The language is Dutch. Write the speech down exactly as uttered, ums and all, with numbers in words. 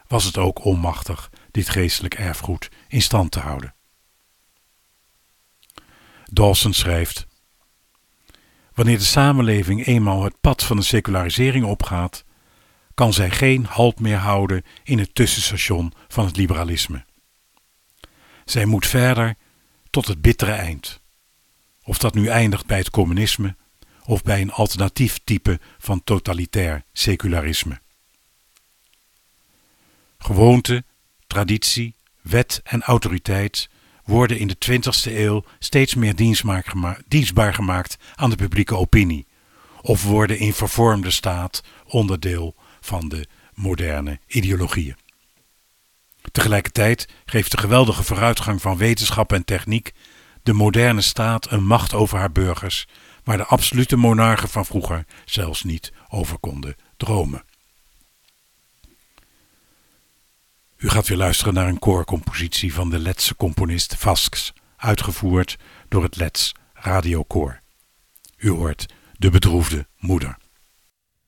was het ook onmachtig dit geestelijk erfgoed in stand te houden. Dawson schrijft: wanneer de samenleving eenmaal het pad van de secularisering opgaat, kan zij geen halt meer houden in het tussenstation van het liberalisme. Zij moet verder tot het bittere eind. Of dat nu eindigt bij het communisme of bij een alternatief type van totalitair secularisme. Gewoonte, traditie, wet en autoriteit worden in de twintigste eeuw steeds meer dienstbaar gemaakt aan de publieke opinie, of worden in vervormde staat onderdeel van de moderne ideologieën. Tegelijkertijd geeft de geweldige vooruitgang van wetenschap en techniek de moderne staat een macht over haar burgers, waar de absolute monarchen van vroeger zelfs niet over konden dromen. U gaat weer luisteren naar een koorcompositie van de Letse componist Vasks, uitgevoerd door het Lets Radiokoor. U hoort De Bedroefde Moeder.